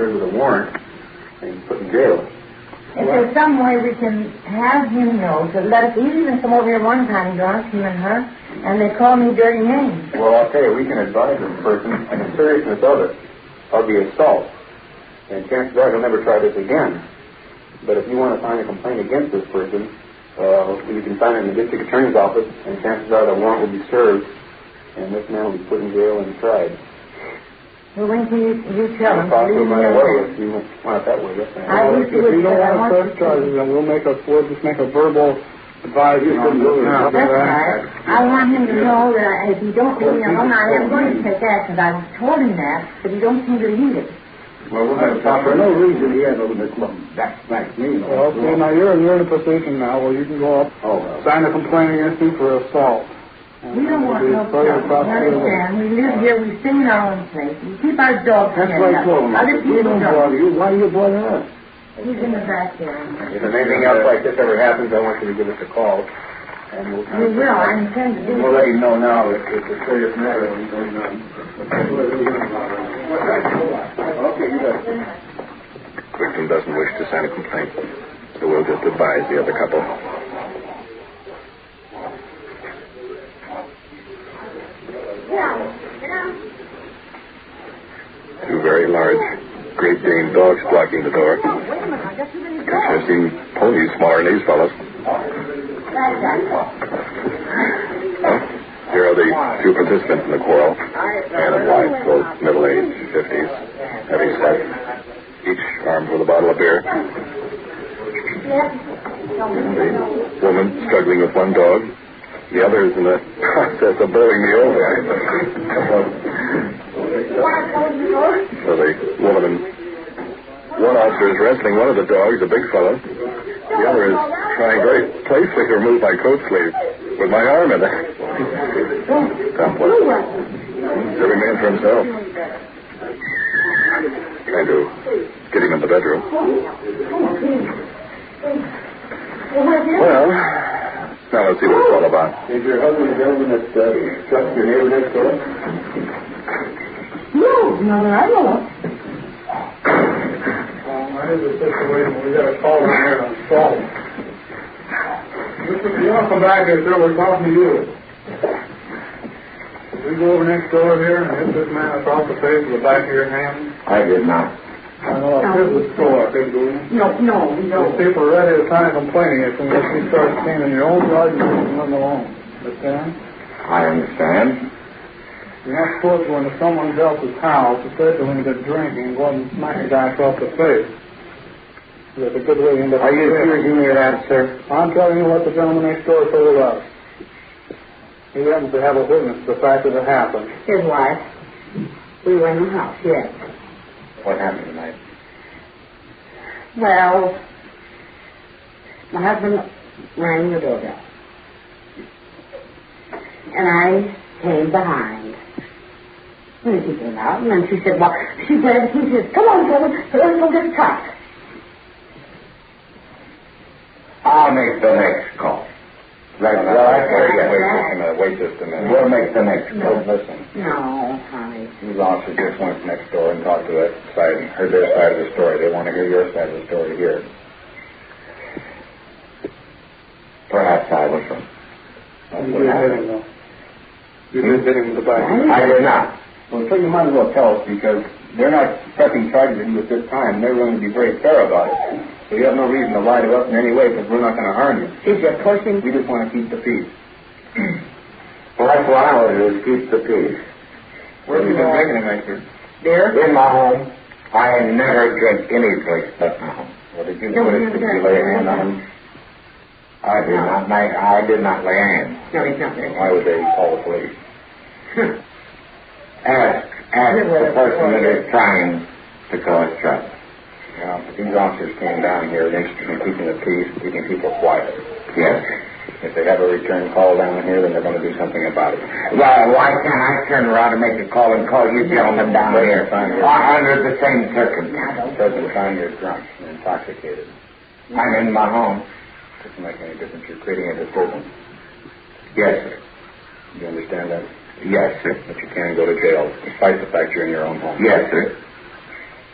served with a warrant and put in jail. If there's some way we can have him know to let us, he's even come over here one time drunk, him and her, and they call me dirty names. Well, I'll tell you, we can advise this person on the seriousness of it, of the assault. And chances are he'll never try this again. But if you want to sign a complaint against this person, you can sign it in the district attorney's office, and chances are the warrant will be served, and this man will be put in jail and tried. Well, when can you tell him? Talk to him right away if you want it that way. Yes, if you don't want to press charges, then we'll just make a verbal advisory on this now. That's right. I want him to know that if you don't leave me alone, I am going to take action. I've told him that, but he don't seem to heed it. Well, we'll have to talk for no reason he has over this club. That's me. Well, okay, now you're in a position now where you can go up, sign a complaint against him for assault. We don't want no trouble. Understand? We live here. We stay in our own place. We keep our dogs together. That's right, Chloe. Other people don't bother you. Why do you bother us? He's in the back there. If anything else like this ever happens, I want you to give us a call. And we'll I intend to do it. We'll let him know now that it's a serious matter. Okay, you got it. Victim doesn't wish to sign a complaint, so we'll just advise the other couple. Two very large Great Dane dogs blocking the door. Gosh, I've seen ponies smaller than these fellows. Well, here are the two participants in the quarrel. Man and wife, both middle-aged, 50s, heavy set, each armed with a bottle of beer. The woman struggling with one dog. The other is in the process of bowling me over. So the woman and one officer is wrestling one of the dogs, a big fellow. The other is trying very playfully to remove my coat sleeve with my arm in it. Complex. Every man for himself. Trying to get him in the bedroom. Well, now let's see what it's all about. Is your husband the gentleman that trusts your neighbor next door? No, I don't know. Here's the situation. We got a call in here on assault. You want to come back here, sir? We're talking to you. Did we go over next door here and hit this man across the face with the back of your hand? I did not. I know. Here's the store. No, we don't. The people are ready to sign a complaint if you start staying in your own yard, you leave them alone. Understand? I understand. You're not supposed to go into someone else's house, especially when you're drinking, and go and smack a guy across the face. That's a good way to end up. Are you accusing me of that, sir? I'm telling you what the gentleman next door told us. He happens to have a witness to the fact that it happened. His wife. We were in the house, yes. What happened tonight? Well, my husband rang the doorbell. And I came behind. And she came out, and then she said, well, she said, come on, Joe, let's go get a truck. I'll make the next call. Wait just a minute. We'll make the next call. Listen. No, honey. These officers just went next door and talked to that side, heard their side of the story. They want to hear your side of the story here. Perhaps I was wrong. You did hit him, though. You did hit him in the back. I did not. Well, so you might as well tell us, because they're not pressing charges at you at this time. They're going to be very fair about it. So you have no reason to lie to us in any way, because we're not going to harm you. Is you pushing? We just want to keep the peace. Well, that's what I want to do, is keep the peace. Where have you been drinking tonight, sir? There? In my home. I never drink any place but my home. Well, did you lay a hand on him? I did not lay hands. No, he's not there. Why would they call the police? Ask the person that is trying to cause trouble. Now, if these officers came down here and interested in keeping the peace, keeping people quiet. Yes. If they have a return call down here, then they're going to do something about it. Well, why can't I turn around and make a call and call you gentlemen down here? Under the same circumstances. Doesn't find you're drunk and intoxicated. I'm in my home. Doesn't make any difference. You're creating a disturbance. Yes, sir. You understand that? Yes, sir. But you can't go to jail, despite the fact you're in your own home. Yes, sir.